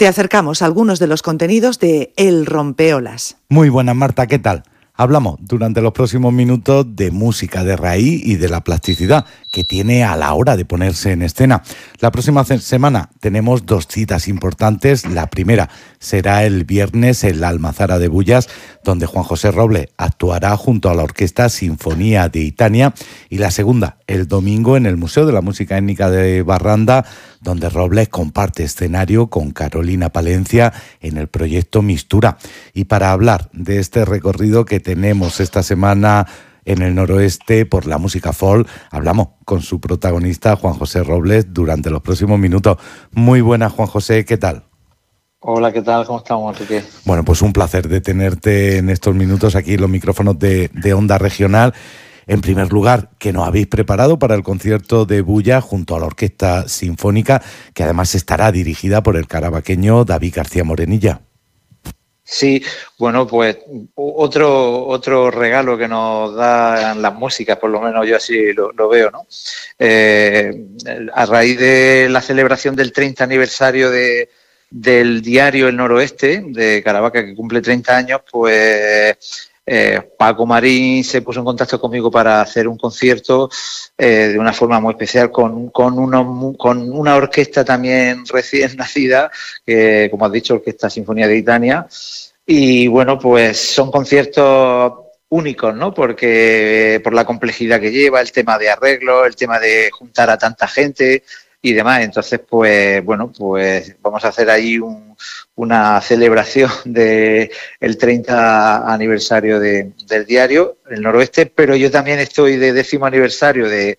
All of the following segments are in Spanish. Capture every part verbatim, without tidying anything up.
Te acercamos a algunos de los contenidos de El Rompeolas. Muy buenas, Marta, ¿qué tal? Hablamos durante los próximos minutos de música de raíz y de la plasticidad que tiene a la hora de ponerse en escena. La próxima semana tenemos dos citas importantes. La primera será el viernes en la Almazara de Bullas, donde Juan José Robles actuará junto a la Orquesta Sinfonía de Itania, y la segunda el domingo en el Museo de la Música Étnica de Barranda, donde Robles comparte escenario con Carolina Palencia en el proyecto Mistura. Y para hablar de este recorrido que tenemos esta semana en el noroeste por la música folk, hablamos con su protagonista, Juan José Robles, durante los próximos minutos. Muy buenas, Juan José, ¿qué tal? Hola, ¿qué tal? ¿Cómo estamos, Enrique? Bueno, pues un placer de tenerte en estos minutos aquí en los micrófonos de, de Onda Regional. En primer lugar, ¿qué nos habéis preparado para el concierto de Bullas junto a la Orquesta Sinfónica, que además estará dirigida por el carabaqueño David García Morenilla? Sí, bueno, pues otro otro regalo que nos dan las músicas, por lo menos yo así lo, lo veo, ¿no? Eh, a raíz de la celebración del treinta aniversario de, del diario El Noroeste, de Caravaca, que cumple treinta años, pues eh, Paco Marín se puso en contacto conmigo para hacer un concierto eh, de una forma muy especial con, con, uno, con una orquesta también recién nacida, que, como has dicho, Orquesta Sinfonía de Itania. Y bueno, pues son conciertos únicos, ¿no? Porque por la complejidad que lleva, el tema de arreglo, el tema de juntar a tanta gente y demás. Entonces, pues bueno, pues vamos a hacer ahí un, una celebración del treinta aniversario de, del diario El Noroeste, pero yo también estoy de décimo aniversario de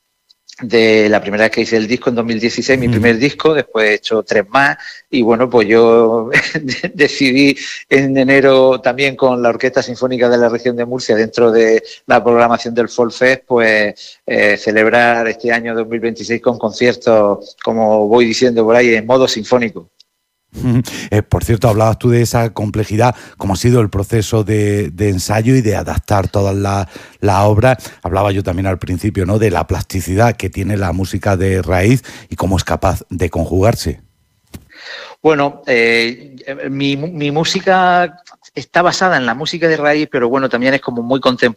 de la primera vez que hice el disco en dos mil dieciséis, mi primer disco, después he hecho tres más, y bueno, pues yo decidí en enero también con la Orquesta Sinfónica de la Región de Murcia, dentro de la programación del Folk Fest, pues eh, celebrar este año dos mil veintiséis con conciertos, como voy diciendo por ahí, en modo sinfónico. Eh, por cierto, hablabas tú de esa complejidad, cómo ha sido el proceso de, de ensayo y de adaptar todas las la obras. Hablaba yo también al principio, ¿no?, de la plasticidad que tiene la música de raíz y cómo es capaz de conjugarse. Bueno, eh, mi, mi música está basada en la música de raíz, pero bueno, también es como muy